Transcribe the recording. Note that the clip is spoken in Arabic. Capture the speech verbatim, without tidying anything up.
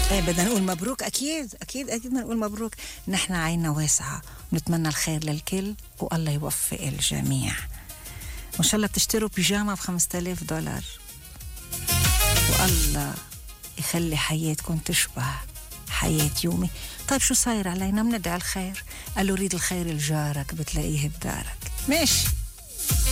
ايه بدنا نقول مبروك. اكيد اكيد اكيد بدنا نقول مبروك. نحن عيننا واسعه ونتمنى الخير للكل والله يوفق الجميع. وان شاء الله بتشتروا بيجامه ب خمسة آلاف دولار والله يخلي حياتكم تشبه حياة يومي. طيب شو صاير علينا؟ بندعي الخير. قالوا ريد الخير لجارك بتلاقيه بدارك. ماشي.